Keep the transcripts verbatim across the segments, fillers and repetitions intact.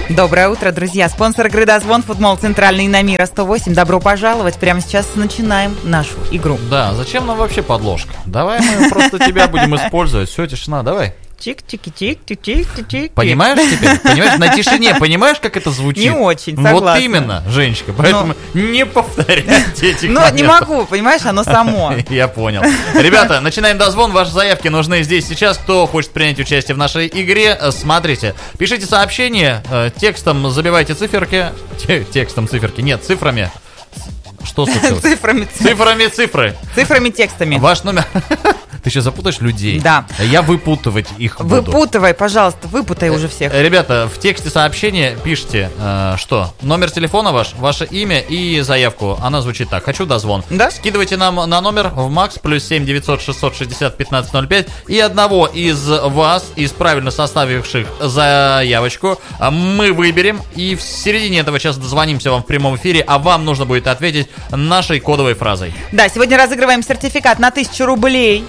Доброе утро, друзья. Спонсор игры «Дозвон», футбол «Центральный» на Мира сто восемь. Добро пожаловать. Прямо сейчас начинаем нашу игру. Да, зачем нам вообще подложка? Давай мы просто тебя будем использовать. Все, тишина, давай. Чик-чики-чик-чик-чик-чик. Понимаешь теперь? Понимаешь, на тишине, понимаешь, как это звучит? Не очень, согласна. Вот именно, Женечка, поэтому Но... не повторяйте этих Ну, не могу, понимаешь, оно само. Я понял. Ребята, начинаем дозвон. Ваши заявки нужны здесь сейчас. Кто хочет принять участие в нашей игре, смотрите. Пишите сообщение, текстом забивайте циферки. Текстом циферки, нет, цифрами. Что случилось? Цифрами. Цифрами цифры. Цифрами текстами. Ваш номер... Ты сейчас запутаешь людей. Да. Я выпутывать их буду. Выпутывай, пожалуйста, выпутай уже всех. Ребята, в тексте сообщения пишите, э, что? Номер телефона ваш, ваше имя и заявку. Она звучит так. Хочу дозвон. Да? Скидывайте нам на номер в Макс плюс семь девятьсот шестьсот шестьдесят пятнадцать ноль пять. И одного из вас, из правильно составивших заявочку, мы выберем. И в середине этого часа дозвонимся вам в прямом эфире. А вам нужно будет ответить нашей кодовой фразой. Да, сегодня разыгрываем сертификат на тысячу рублей.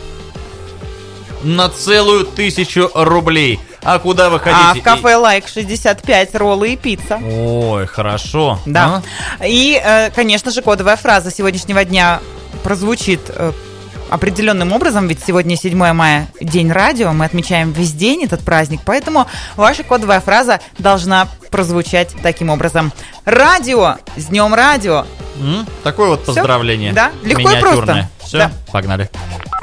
На целую тысячу рублей. А куда вы хотите? А в кафе «Лайк» шестьдесят пять, роллы и пицца. Ой, хорошо. Да. А? И, конечно же, кодовая фраза сегодняшнего дня прозвучит определенным образом, ведь сегодня седьмое мая, день радио, мы отмечаем весь день этот праздник, поэтому ваша кодовая фраза должна прозвучать таким образом. Радио! С днем радио! М-м, такое вот поздравление. Все? Да, легко и просто. Все, да. Погнали.